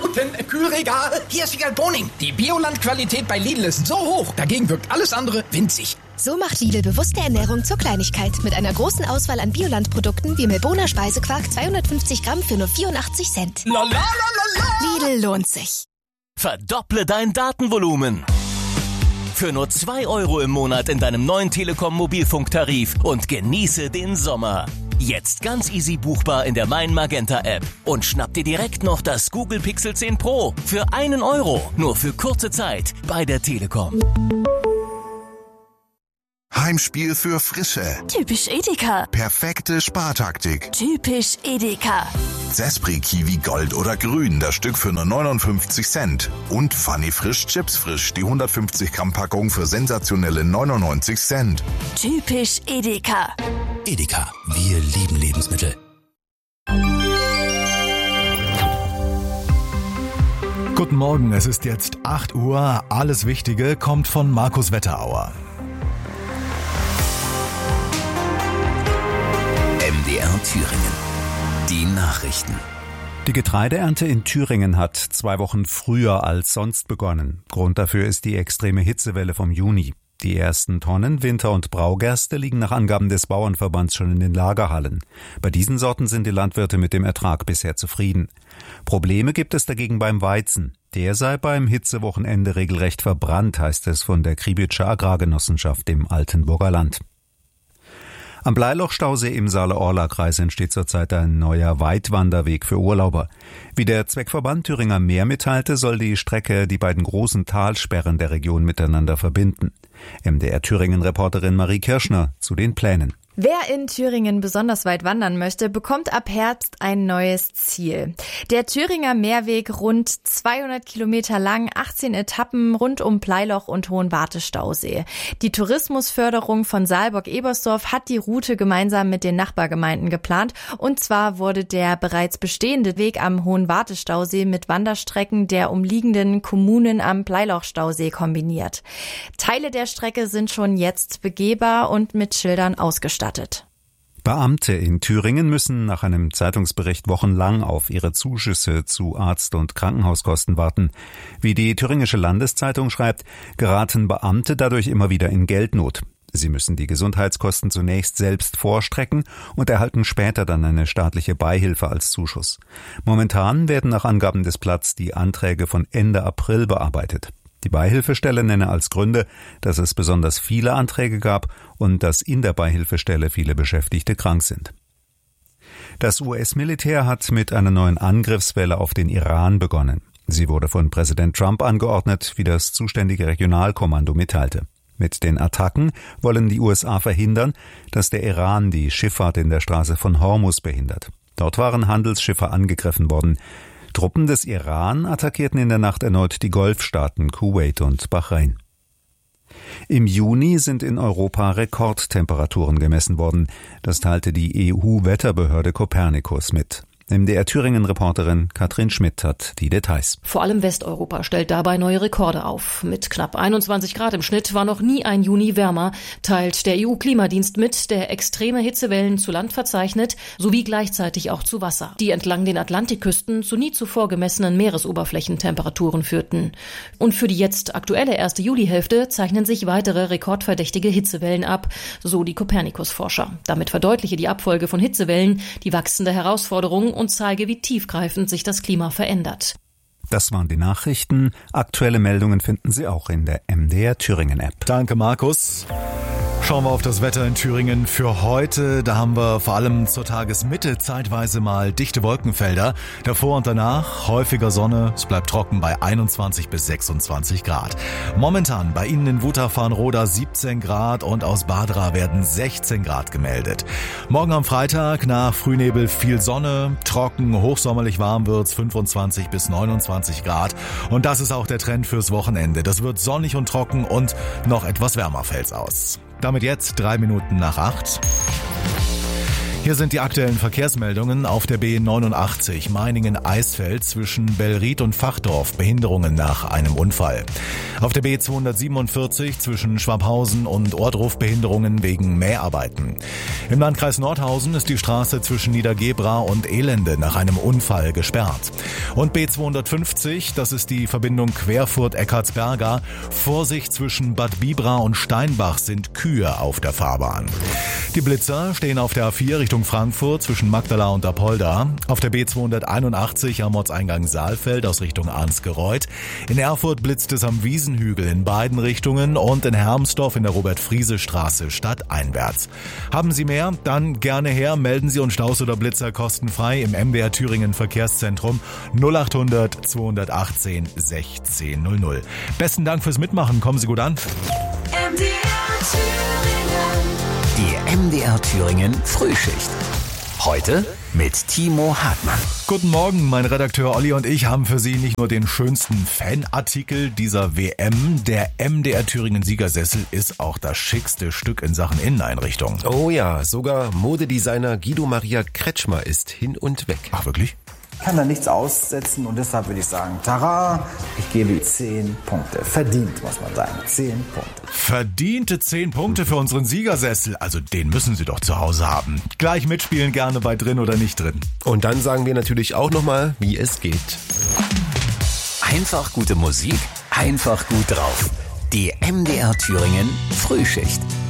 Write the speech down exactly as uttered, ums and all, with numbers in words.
Guten Kühlregal. Hier ist Wiegald Boning. Die Bioland-Qualität bei Lidl ist so hoch. Dagegen wirkt alles andere winzig. So macht Lidl bewusste Ernährung zur Kleinigkeit. Mit einer großen Auswahl an Bioland-Produkten wie Milboner Speisequark zweihundertfünfzig Gramm für nur vierundachtzig Cent. La, la, la, la, la. Lidl lohnt sich. Verdopple dein Datenvolumen. Für nur zwei Euro im Monat in deinem neuen Telekom-Mobilfunktarif und genieße den Sommer. Jetzt ganz easy buchbar in der Mein Magenta App. Und schnapp dir direkt noch das Google Pixel zehn Pro für einen Euro. Nur für kurze Zeit bei der Telekom. Heimspiel für Frische. Typisch Edeka. Perfekte Spartaktik. Typisch Edeka. Zespri Kiwi Gold oder Grün, das Stück für nur neunundfünfzig Cent. Und Funny Frisch Chips Frisch, die hundertfünfzig Gramm Packung für sensationelle neunundneunzig Cent. Typisch Edeka. Edeka, wir lieben Lebensmittel. Guten Morgen, es ist jetzt acht Uhr. Alles Wichtige kommt von Markus Wetterauer. M D R Thüringen. Die Nachrichten. Die Getreideernte in Thüringen hat zwei Wochen früher als sonst begonnen. Grund dafür ist die extreme Hitzewelle vom Juni. Die ersten Tonnen Winter- und Braugerste liegen nach Angaben des Bauernverbands schon in den Lagerhallen. Bei diesen Sorten sind die Landwirte mit dem Ertrag bisher zufrieden. Probleme gibt es dagegen beim Weizen. Der sei beim Hitzewochenende regelrecht verbrannt, heißt es von der Kriebitscher Agrargenossenschaft im Altenburger Land. Am Bleilochstausee im Saale-Orla-Kreis entsteht zurzeit ein neuer Weitwanderweg für Urlauber. Wie der Zweckverband Thüringer Meer mitteilte, soll die Strecke die beiden großen Talsperren der Region miteinander verbinden. M D R Thüringen-Reporterin Marie Kirschner zu den Plänen. Wer in Thüringen besonders weit wandern möchte, bekommt ab Herbst ein neues Ziel. Der Thüringer Meerweg, rund zweihundert Kilometer lang, achtzehn Etappen rund um Bleiloch und Hohenwarte-Stausee. Die Tourismusförderung von Saalburg-Ebersdorf hat die Route gemeinsam mit den Nachbargemeinden geplant. Und zwar wurde der bereits bestehende Weg am Hohenwarte-Stausee mit Wanderstrecken der umliegenden Kommunen am Bleiloch-Stausee kombiniert. Teile der Strecke sind schon jetzt begehbar und mit Schildern ausgestattet. Beamte in Thüringen müssen nach einem Zeitungsbericht wochenlang auf ihre Zuschüsse zu Arzt- und Krankenhauskosten warten. Wie die Thüringische Landeszeitung schreibt, geraten Beamte dadurch immer wieder in Geldnot. Sie müssen die Gesundheitskosten zunächst selbst vorstrecken und erhalten später dann eine staatliche Beihilfe als Zuschuss. Momentan werden nach Angaben des Blatts die Anträge von Ende April bearbeitet. Die Beihilfestelle nenne als Gründe, dass es besonders viele Anträge gab und dass in der Beihilfestelle viele Beschäftigte krank sind. Das U S-Militär hat mit einer neuen Angriffswelle auf den Iran begonnen. Sie wurde von Präsident Trump angeordnet, wie das zuständige Regionalkommando mitteilte. Mit den Attacken wollen die U S A verhindern, dass der Iran die Schifffahrt in der Straße von Hormuz behindert. Dort waren Handelsschiffe angegriffen worden. Truppen des Iran attackierten in der Nacht erneut die Golfstaaten Kuwait und Bahrain. Im Juni sind in Europa Rekordtemperaturen gemessen worden. Das teilte die E U-Wetterbehörde Copernicus mit. M D R Thüringen-Reporterin Katrin Schmidt hat die Details. Vor allem Westeuropa stellt dabei neue Rekorde auf. Mit knapp einundzwanzig Grad im Schnitt war noch nie ein Juni wärmer, teilt der E U-Klimadienst mit, der extreme Hitzewellen zu Land verzeichnet, sowie gleichzeitig auch zu Wasser, die entlang den Atlantikküsten zu nie zuvor gemessenen Meeresoberflächentemperaturen führten. Und für die jetzt aktuelle erste Julihälfte zeichnen sich weitere rekordverdächtige Hitzewellen ab, so die Copernicus-Forscher. Damit verdeutliche die Abfolge von Hitzewellen die wachsende Herausforderung und zeige, wie tiefgreifend sich das Klima verändert. Das waren die Nachrichten. Aktuelle Meldungen finden Sie auch in der M D R Thüringen App. Danke, Markus. Schauen wir auf das Wetter in Thüringen für heute. Da haben wir vor allem zur Tagesmitte zeitweise mal dichte Wolkenfelder. Davor und danach häufiger Sonne. Es bleibt trocken bei einundzwanzig bis sechsundzwanzig Grad. Momentan bei Ihnen in Wutach-Farnroda siebzehn Grad und aus Badra werden sechzehn Grad gemeldet. Morgen am Freitag nach Frühnebel viel Sonne, trocken, hochsommerlich warm wird's, fünfundzwanzig bis neunundzwanzig Grad. Und das ist auch der Trend fürs Wochenende. Das wird sonnig und trocken und noch etwas wärmer fällt's aus. Damit jetzt drei Minuten nach acht. Hier sind die aktuellen Verkehrsmeldungen auf der B neunundachtzig Meiningen-Eisfeld zwischen Bellried und Fachdorf. Behinderungen nach einem Unfall. Auf der B zweihundertsiebenundvierzig zwischen Schwabhausen und Ohrdruf Behinderungen wegen Mäharbeiten. Im Landkreis Nordhausen ist die Straße zwischen Niedergebra und Elende nach einem Unfall gesperrt. Und B zweihundertfünfzig, das ist die Verbindung Querfurt-Eckartsberga. Vorsicht zwischen Bad Bibra und Steinbach sind Kühe auf der Fahrbahn. Die Blitzer stehen auf der A vier Richtung Frankfurt zwischen Magdala und Apolda. Auf der B zweihunderteinundachtzig am Ortseingang Saalfeld aus Richtung Arnsgereuth. In Erfurt blitzt es am Wiesenhügel in beiden Richtungen und in Hermsdorf in der Robert-Friese-Straße stadteinwärts. Haben Sie mehr? Dann gerne her. Melden Sie uns Staus oder Blitzer kostenfrei im M D R Thüringen Verkehrszentrum null achthundert zweihundertachtzehn sechzehn null null. Besten Dank fürs Mitmachen. Kommen Sie gut an. M D R Thüringen. Die M D R Thüringen Frühschicht. Heute mit Timo Hartmann. Guten Morgen, mein Redakteur Olli und ich haben für Sie nicht nur den schönsten Fanartikel dieser W M. Der M D R Thüringen Siegersessel ist auch das schickste Stück in Sachen Inneneinrichtung. Oh ja, sogar Modedesigner Guido Maria Kretschmer ist hin und weg. Ach wirklich? Kann da nichts aussetzen und deshalb würde ich sagen, tara, ich gebe zehn Punkte. Verdient, muss man sagen. zehn Punkte. Verdiente zehn Punkte für unseren Siegersessel. Also den müssen Sie doch zu Hause haben. Gleich mitspielen, gerne bei drin oder nicht drin. Und dann sagen wir natürlich auch nochmal, wie es geht. Einfach gute Musik, einfach gut drauf. Die M D R Thüringen Frühschicht.